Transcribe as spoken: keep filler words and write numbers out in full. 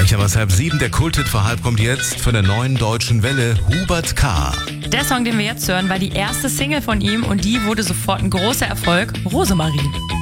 Gleich haben wir es halb sieben. Der Kulthit für halb kommt jetzt von der neuen deutschen Welle, Hubert K. Der Song, den wir jetzt hören, war die erste Single von ihm und die wurde sofort ein großer Erfolg. Rosemarie.